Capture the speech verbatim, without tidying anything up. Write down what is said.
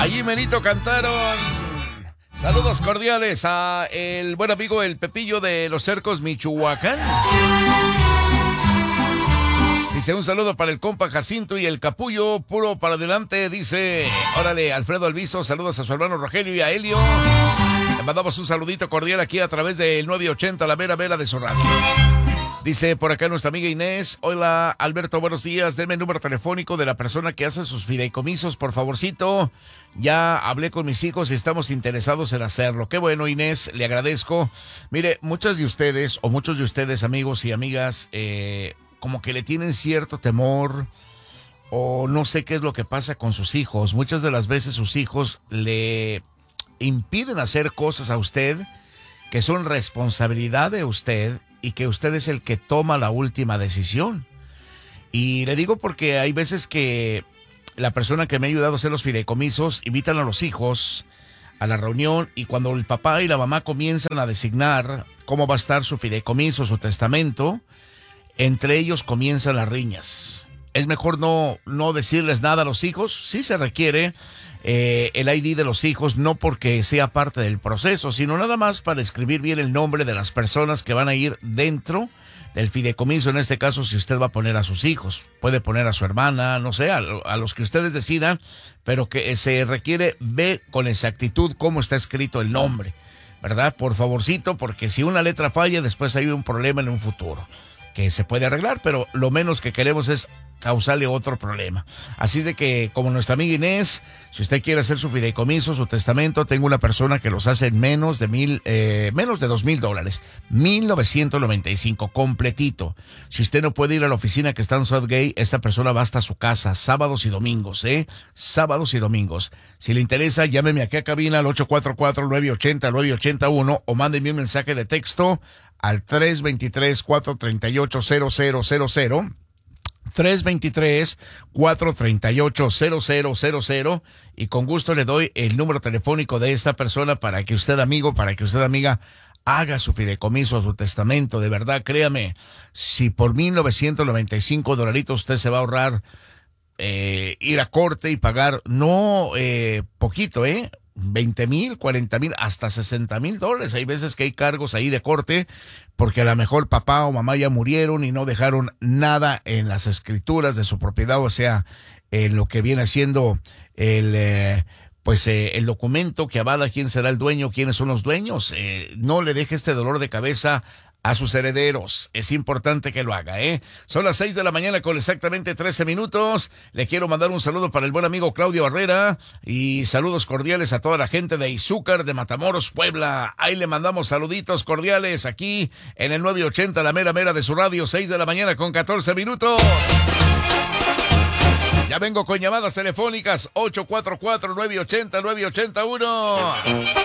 Allí menito cantaron. Saludos cordiales a el buen amigo el Pepillo de Los Cercos, Michoacán. Dice, un saludo para el compa Jacinto y el capullo, puro para adelante. Dice, órale, Alfredo Alviso, saludos a su hermano Rogelio y a Helio. Le mandamos un saludito cordial aquí a través del nueve ochenta, la mera mera de su radio. Dice por acá nuestra amiga Inés, hola Alberto, buenos días, denme el número telefónico de la persona que hace sus fideicomisos, por favorcito. Ya hablé con mis hijos y estamos interesados en hacerlo. Qué bueno, Inés, le agradezco. Mire, muchas de ustedes, o muchos de ustedes, amigos y amigas, eh, como que le tienen cierto temor, o no sé qué es lo que pasa con sus hijos. Muchas de las veces sus hijos le impiden hacer cosas a usted que son responsabilidad de usted, y que usted es el que toma la última decisión. Y le digo porque hay veces que la persona que me ha ayudado a hacer los fideicomisos invitan a los hijos a la reunión, y cuando el papá y la mamá comienzan a designar cómo va a estar su fideicomiso, su testamento, entre ellos comienzan las riñas. Es mejor no, no decirles nada a los hijos. Sí se requiere eh, el I D de los hijos, no porque sea parte del proceso, sino nada más para escribir bien el nombre de las personas que van a ir dentro del fideicomiso. En este caso, si usted va a poner a sus hijos, puede poner a su hermana, no sé, a, a los que ustedes decidan, pero que se requiere ver con exactitud cómo está escrito el nombre, ¿verdad? Por favorcito, porque si una letra falla, después hay un problema en un futuro que se puede arreglar, pero lo menos que queremos es causarle otro problema. Así es de que, como nuestra amiga Inés, si usted quiere hacer su fideicomiso, su testamento, tengo una persona que los hace en menos de mil, eh, menos de dos mil dólares, mil novecientos noventa y cinco, completito. Si usted no puede ir a la oficina que está en Southgate, esta persona va hasta su casa, sábados y domingos, ¿eh? Sábados y domingos. Si le interesa, llámeme aquí a cabina al ocho cuatro cuatro, nueve ocho cero, nueve ocho uno o mándeme un mensaje de texto al tres dos tres, cuatro tres ocho, cero cero cero cero. tres dos tres, cuatro tres ocho, cero cero cero cero, y con gusto le doy el número telefónico de esta persona para que usted, amigo, para que usted, amiga, haga su fideicomiso, su testamento. De verdad, créame, si por mil novecientos noventa y cinco dolaritos usted se va a ahorrar eh, ir a corte y pagar, no eh, poquito, ¿eh? veinte mil, cuarenta mil, hasta sesenta mil dólares. Hay veces que hay cargos ahí de corte porque a lo mejor papá o mamá ya murieron y no dejaron nada en las escrituras de su propiedad, o sea, en lo que viene siendo el eh, pues eh, el documento que avala quién será el dueño, quiénes son los dueños. Eh, no le deje este dolor de cabeza a sus herederos. Es importante que lo haga, ¿eh? Son las seis de la mañana con exactamente trece minutos. Le quiero mandar un saludo para el buen amigo Claudio Barrera y saludos cordiales a toda la gente de Izúcar, de Matamoros, Puebla. Ahí le mandamos saluditos cordiales aquí en el nueve ochenta, la mera mera de su radio, seis de la mañana con catorce minutos. Ya vengo con llamadas telefónicas ocho cuatro cuatro, nueve ocho cero, nueve ocho uno.